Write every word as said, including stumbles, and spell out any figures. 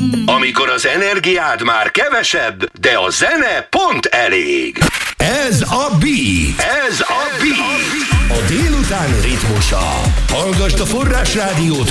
Amikor az energiád már kevesebb, de a zene pont elég. Ez a Beat. Ez a Beat. A délután ritmusa. Hallgasd a Forrás Rádiót